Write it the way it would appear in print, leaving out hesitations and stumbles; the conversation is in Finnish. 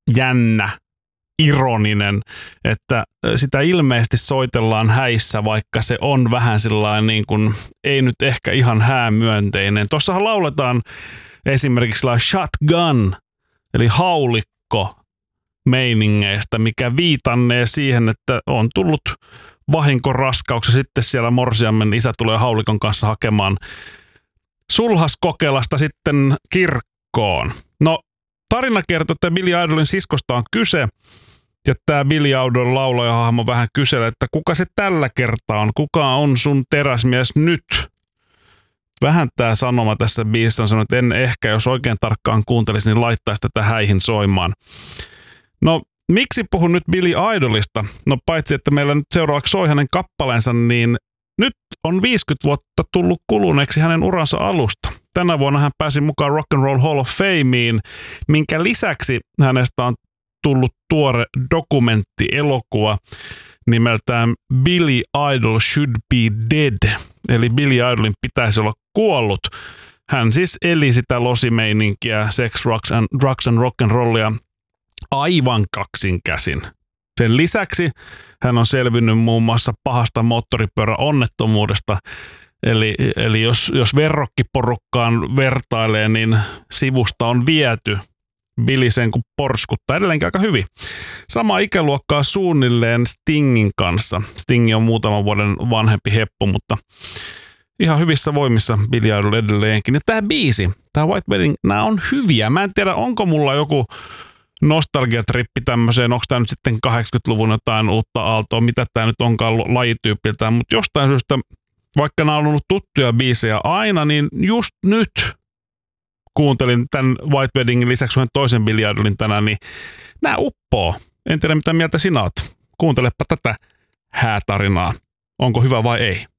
jännä, ironinen, että sitä ilmeisesti soitellaan häissä, vaikka se on vähän sellainen niin kuin, ei nyt ehkä ihan häämyönteinen. Tuossahan lauletaan esimerkiksi shotgun, eli haulikko meiningeistä, mikä viitannee siihen, että on tullut vahinkoraskauksia. Sitten siellä morsiammen isä tulee haulikon kanssa hakemaan sulhaskokelasta sitten kirkkoon. No, tarina kertoo, että Billy Idolin siskosta on kyse. Ja tämä Billy Idol laulajahahmo vähän kyselee, että kuka se tällä kertaa on? Kuka on sun teräsmies nyt? Vähän tämä sanoma tässä biisissä on sanonut, että en ehkä, jos oikein tarkkaan kuuntelisi, niin laittaisi tätä häihin soimaan. No, miksi puhun nyt Billy Idolista? No, paitsi, että meillä nyt seuraavaksi soi hänen kappaleensa, niin nyt on 50 vuotta tullut kuluneeksi hänen uransa alusta. Tänä vuonna hän pääsi mukaan Rock and Roll Hall of Fameen, minkä lisäksi hänestä on tullut tuore dokumenttielokuva nimeltään Billy Idol Should Be Dead. Eli Billy Idolin pitäisi olla kuollut. Hän siis eli sitä losimeininkiä, sex, drugs and rock and rollia aivan kaksin käsin. Sen lisäksi hän on selvinnyt muun muassa pahasta moottoripyöräonnettomuudesta. Eli jos verrokkiporukkaan vertailee, niin sivusta on viety Billy sen kun porskuttaa edelleenkin aika hyvin. Sama ikäluokkaa suunnilleen Stingin kanssa. Sting on muutaman vuoden vanhempi heppu, mutta ihan hyvissä voimissa Billy Idol edelleenkin. Ja tämä biisi, tämä White Wedding, nämä on hyviä. Mä en tiedä, onko mulla joku nostalgiatrippi tämmöiseen, onko tämä nyt sitten 80-luvun jotain uutta aaltoa, mitä tämä nyt onkaan lajityypiltään, mutta jostain syystä, vaikka nämä on ollut tuttuja biisejä aina, niin just nyt kuuntelin tämän White Weddingin lisäksi toisen Billy Idolin tänään, niin nämä uppoo. En tiedä, mitä mieltä sinä oot. Kuuntelepa tätä häätarinaa. Onko hyvä vai ei?